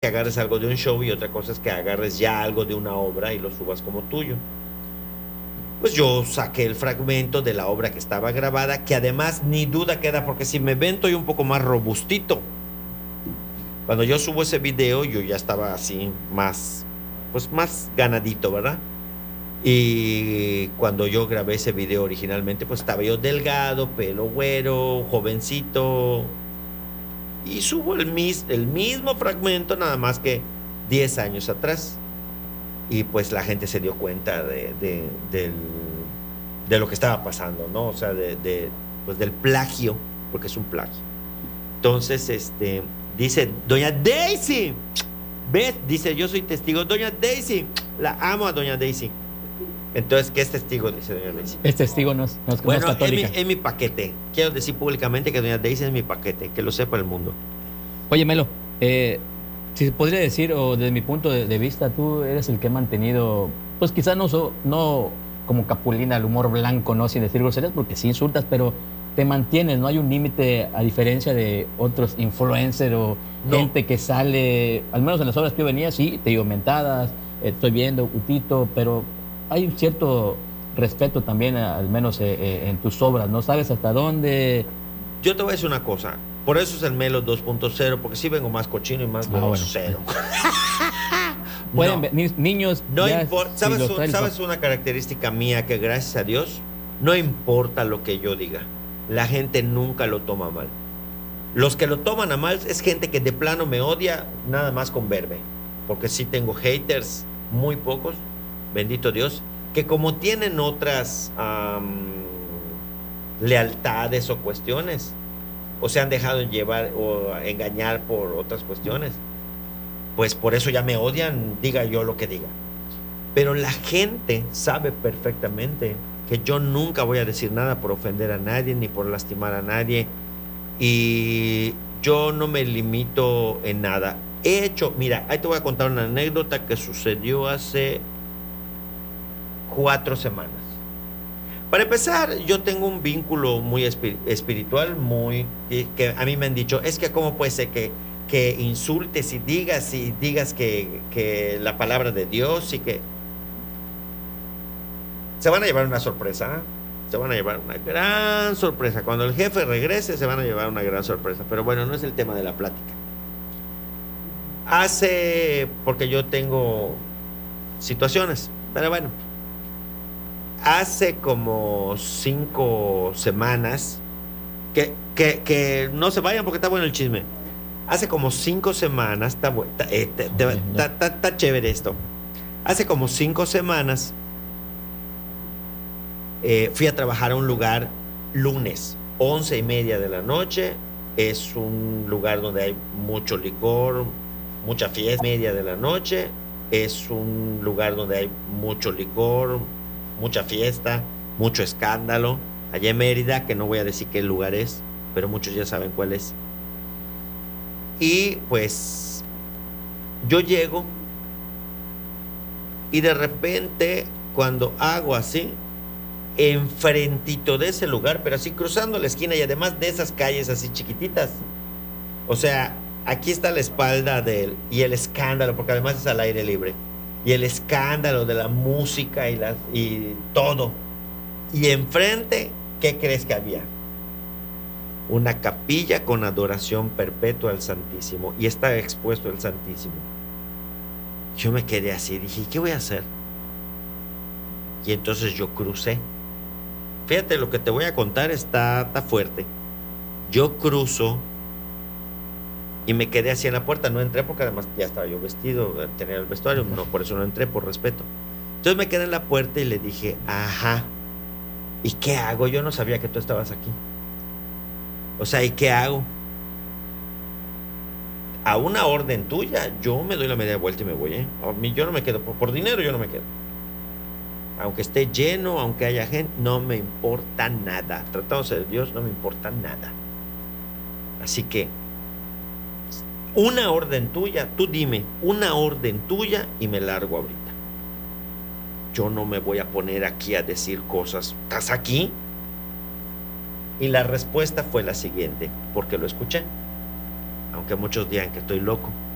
que agarres algo de un show y otra cosa es que agarres ya algo de una obra y lo subas como tuyo. Pues yo saqué el fragmento de la obra que estaba grabada, que además ni duda queda, porque si me ven estoy un poco más robustito. Cuando yo subo ese video, yo ya estaba así más, pues más ganadito, ¿verdad? Y cuando yo grabé ese video originalmente, pues estaba yo delgado, pelo güero, jovencito. Y subo el mismo fragmento, nada más que 10 años atrás. Y pues la gente se dio cuenta de lo que estaba pasando, ¿no? O sea, pues del plagio, porque es un plagio. Entonces, dice doña Daisy, ¿ves? Dice, yo soy testigo, doña Daisy, la amo a doña Daisy. Entonces, ¿qué es testigo? Dice doña Daisy. Es testigo, no es Bueno, católica. es mi paquete. Quiero decir públicamente que doña Daisy es mi paquete, que lo sepa el mundo. Oye, Melo, si se podría decir, o desde mi punto de vista, tú eres el que ha mantenido, pues quizás no como Capulina, el humor blanco, no sin decir groserías, porque sí insultas, pero te mantienes, no hay un límite, a diferencia de otros influencers o gente que sale, al menos en las obras que yo venía, sí, te digo mentadas, estoy viendo, Utito, pero hay un cierto respeto también, al menos en tus obras, ¿no? ¿Sabes hasta dónde? Yo te voy a decir una cosa, por eso es el Melo 2.0, porque sí vengo más cochino y más grosero. Pueden venir niños. No importa. ¿Sabes una característica mía? Que gracias a Dios, no importa lo que yo diga, la gente nunca lo toma mal. Los que lo toman a mal es gente que de plano me odia nada más con verme. Porque sí tengo haters, muy pocos, bendito Dios, que como tienen otras lealtades o cuestiones, o se han dejado llevar o engañar por otras cuestiones, pues por eso ya me odian, diga yo lo que diga. Pero la gente sabe perfectamente que yo nunca voy a decir nada por ofender a nadie ni por lastimar a nadie, y yo no me limito en nada. He hecho, mira, ahí te voy a contar una anécdota que sucedió hace 4 semanas. Para empezar, yo tengo un vínculo muy espiritual, que a mí me han dicho, es que cómo puede ser que insultes y digas que la palabra de Dios y que... Se van a llevar una sorpresa, ¿eh? Se van a llevar una gran sorpresa. Cuando el jefe regrese se van a llevar una gran sorpresa. Pero bueno, no es el tema de la plática. Porque yo tengo situaciones, pero bueno, hace como 5 semanas, que no se vayan porque está bueno el chisme. Hace como 5 semanas, está chévere esto. Hace como 5 semanas fui a trabajar a un lugar lunes, 11:30 de la noche. Es un lugar donde hay mucho licor, mucha fiesta. Media de la noche. Es un lugar donde hay mucho licor, mucha fiesta, mucho escándalo. Allá en Mérida, que no voy a decir qué lugar es, pero muchos ya saben cuál es. Y pues yo llego y de repente cuando hago así, enfrentito de ese lugar, pero así cruzando la esquina y además de esas calles así chiquititas, o sea, aquí está la espalda y el escándalo, porque además es al aire libre, y el escándalo de la música y todo, y enfrente, ¿qué crees que había? Una capilla con adoración perpetua al Santísimo, y está expuesto el Santísimo. Yo me quedé así, dije, ¿qué voy a hacer? Y entonces yo crucé. Fíjate, lo que te voy a contar está fuerte. Yo cruzo y me quedé así en la puerta, no entré porque además ya estaba yo vestido, tenía el vestuario, no, por eso no entré, por respeto. Entonces me quedé en la puerta y le dije, ajá, ¿y qué hago? Yo no sabía que tú estabas aquí. O sea, ¿y qué hago? A una orden tuya, yo me doy la media vuelta y me voy, ¿eh? A mí yo no me quedo, por dinero yo no me quedo. Aunque esté lleno, aunque haya gente, no me importa nada. Tratándose de Dios, no me importa nada. Así que, una orden tuya, tú dime, una orden tuya y me largo ahorita. Yo no me voy a poner aquí a decir cosas. ¿Estás aquí? Y la respuesta fue la siguiente, porque lo escuché. Aunque muchos digan que estoy loco.